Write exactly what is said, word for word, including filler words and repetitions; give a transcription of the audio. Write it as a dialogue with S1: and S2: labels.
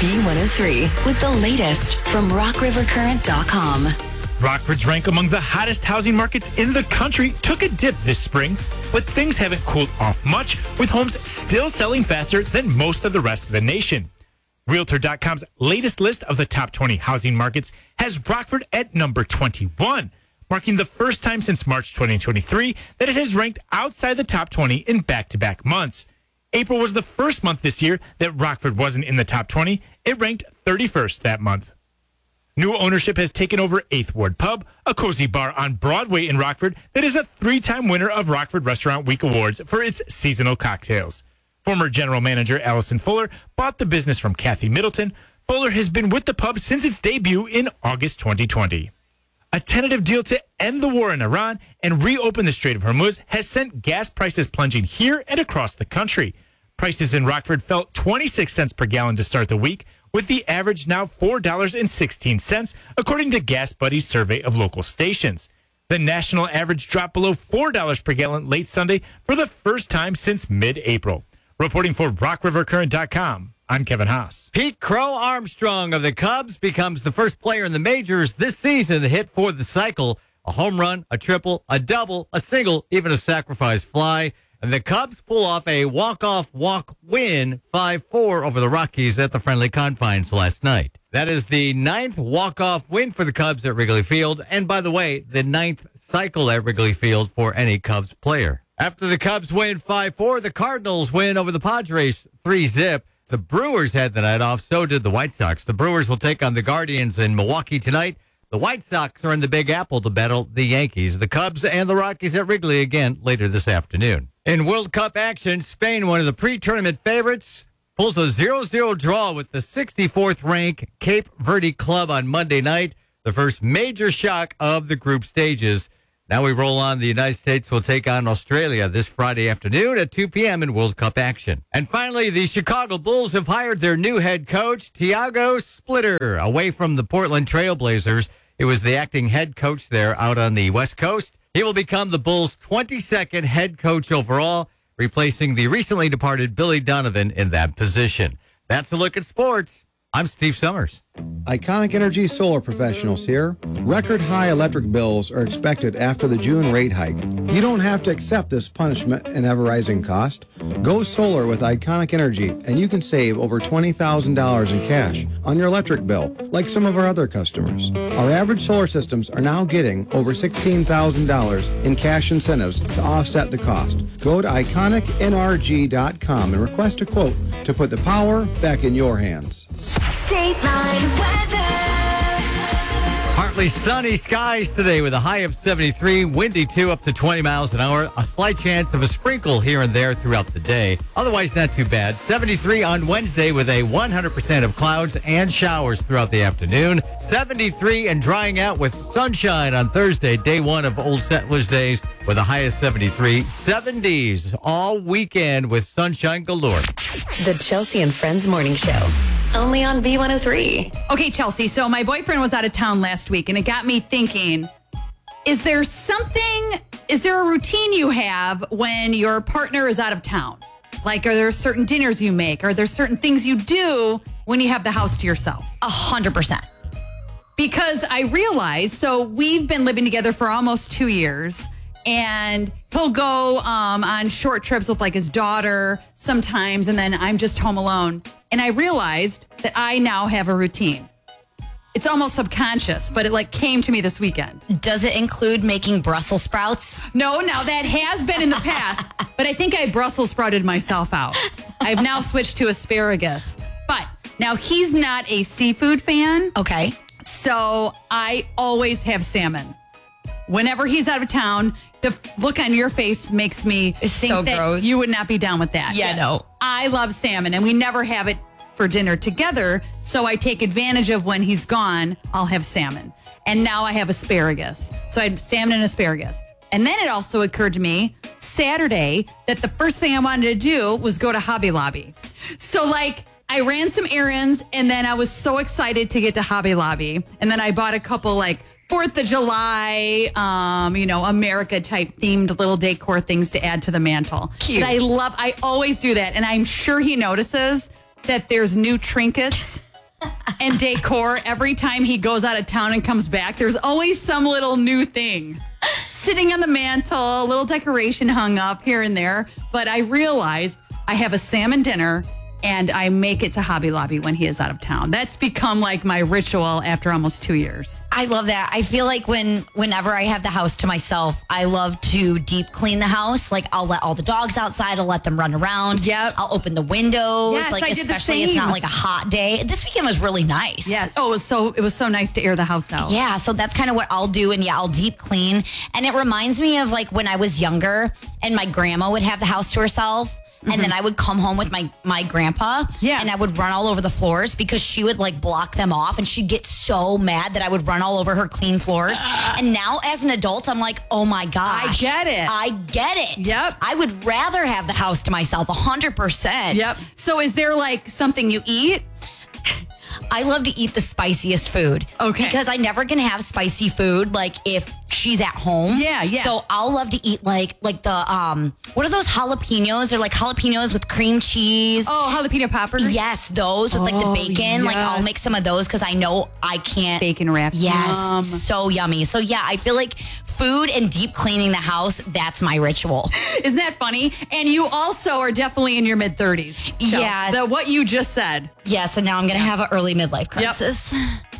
S1: B one oh three with the latest from rock river current dot com.
S2: Rockford's rank among the hottest housing markets in the country took a dip this spring, but things haven't cooled off much, with homes still selling faster than most of the rest of the nation. Realtor dot com's latest list of the top twenty housing markets has Rockford at number twenty-one, marking the first time since March twenty twenty-three that it has ranked outside the top twenty in back-to-back months. April was the first month this year that Rockford wasn't in the top twenty. It ranked thirty-first that month. New ownership has taken over eighth Ward Pub, a cozy bar on Broadway in Rockford that is a three-time winner of Rockford Restaurant Week Awards for its seasonal cocktails. Former general manager Allison Fuller bought the business from Kathy Middleton. Fuller has been with the pub since its debut in August twenty twenty. A tentative deal to end the war in Iran and reopen the Strait of Hormuz has sent gas prices plunging here and across the country. Prices in Rockford fell twenty-six cents per gallon to start the week, with the average now four dollars and sixteen cents, according to Gas Buddy's survey of local stations. The national average dropped below four dollars per gallon late Sunday for the first time since mid-April. Reporting for rock river current dot com, I'm Kevin Haas.
S3: Pete Crow Armstrong of the Cubs becomes the first player in the majors this season to hit for the cycle. A home run, a triple, a double, a single, even a sacrifice fly. And the Cubs pull off a walk-off walk win five four over the Rockies at the friendly confines last night. That is the ninth walk-off win for the Cubs at Wrigley Field. And by the way, the ninth cycle at Wrigley Field for any Cubs player. After the Cubs win five four, the Cardinals win over the Padres three zip. The Brewers had the night off, so did the White Sox. The Brewers will take on the Guardians in Milwaukee tonight. The White Sox are in the Big Apple to battle the Yankees. The Cubs and the Rockies at Wrigley again later this afternoon. In World Cup action, Spain, one of the pre-tournament favorites, pulls a zero zero draw with the sixty-fourth ranked Cape Verde club on Monday night, the first major shock of the group stages. Now we roll on. The United States will take on Australia this Friday afternoon at two p.m. in World Cup action. And finally, the Chicago Bulls have hired their new head coach, Tiago Splitter, away from the Portland Trail Blazers. He was the acting head coach there out on the West Coast. He will become the Bulls' twenty-second head coach overall, replacing the recently departed Billy Donovan in that position. That's a look at sports. I'm Steve Summers.
S4: Iconic Energy Solar Professionals here. Record high electric bills are expected after the June rate hike. You don't have to accept this punishment and ever-rising cost. Go solar with Iconic Energy, and you can save over twenty thousand dollars in cash on your electric bill, like some of our other customers. Our average solar systems are now getting over sixteen thousand dollars in cash incentives to offset the cost. Go to iconic n r g dot com and request a quote to put the power back in your hands.
S1: State Line weather.
S3: Partly sunny skies today with a high of seventy-three, windy too, up to twenty miles an hour. A slight chance of a sprinkle here and there throughout the day. Otherwise, not too bad. seventy-three on Wednesday with a one hundred percent of clouds and showers throughout the afternoon. seventy-three and drying out with sunshine on Thursday, day one of Old Settlers Days with a high of seventy-three. seventies all weekend with sunshine galore.
S1: The Chelsea and Friends Morning Show. Only on B one oh three.
S5: Okay, Chelsea, so my boyfriend was out of town last week, and it got me thinking, is there something, is there a routine you have when your partner is out of town? Like, are there certain dinners you make? Are there certain things you do when you have the house to yourself?
S6: A hundred percent.
S5: Because I realized, so we've been living together for almost two years, and he'll go um, on short trips with like his daughter sometimes, and then I'm just home alone. And I realized that I now have a routine. It's almost subconscious, but it like came to me this weekend.
S6: Does it include making Brussels sprouts?
S5: No, now that has been in the past, but I think I Brussels sprouted myself out. I've now switched to asparagus. But now he's not a seafood fan.
S6: Okay.
S5: So I always have salmon. Whenever he's out of town, the f- look on your face makes me
S6: It's
S5: think
S6: so
S5: that
S6: gross.
S5: you would not be down with that.
S6: Yeah, no.
S5: I love salmon, and we never have it for dinner together, so I take advantage of when he's gone, I'll have salmon. And now I have asparagus. So I had salmon and asparagus. And then it also occurred to me Saturday that the first thing I wanted to do was go to Hobby Lobby. So like I ran some errands, and then I was so excited to get to Hobby Lobby. And then I bought a couple like Fourth of July, um, you know, America type themed little decor things to add to the mantle.
S6: Cute.
S5: And I love, I always do that. And I'm sure he notices that there's new trinkets and decor every time he goes out of town and comes back. There's always some little new thing sitting on the mantle, a little decoration hung up here and there. But I realized I have a salmon dinner and I make it to Hobby Lobby when he is out of town. That's become like my ritual after almost two years.
S6: I love that. I feel like when whenever I have the house to myself, I love to deep clean the house. Like I'll let all the dogs outside. I'll let them run around.
S5: Yep.
S6: I'll open the windows.
S5: Yes,
S6: like
S5: I did the
S6: especially it's
S5: same.
S6: not like a hot day. This weekend was really nice.
S5: Yeah. Oh, it was so it was so nice to air the house out.
S6: Yeah, so that's kind of what I'll do. And yeah, I'll deep clean. And it reminds me of like when I was younger and my grandma would have the house to herself. And then I would come home with my, my grandpa.
S5: Yeah.
S6: And I would run all over the floors because she would like block them off. And she'd get so mad that I would run all over her clean floors. Uh, and now as an adult, I'm like, oh my gosh.
S5: I get it.
S6: I get it.
S5: Yep.
S6: I would rather have the house to myself one hundred percent.
S5: Yep. So is there like something you eat?
S6: I love to eat the spiciest food.
S5: Okay.
S6: Because I never can have spicy food like if she's at home.
S5: Yeah, yeah.
S6: So I'll love to eat like like the um what are those jalapenos? They're like jalapenos with cream cheese.
S5: Oh, jalapeno poppers?
S6: Yes, those with like
S5: Oh,
S6: the bacon. Like I'll
S5: yes.
S6: make some of those because I know I can't
S5: Bacon wrapped.
S6: Yes.
S5: Yum.
S6: So yummy. So yeah, I feel like food and deep cleaning the house, that's my ritual.
S5: Isn't that funny? And you also are definitely in your mid thirties.
S6: Yeah.
S5: The, what you just said.
S6: Yeah, so now I'm gonna have an early midlife crisis.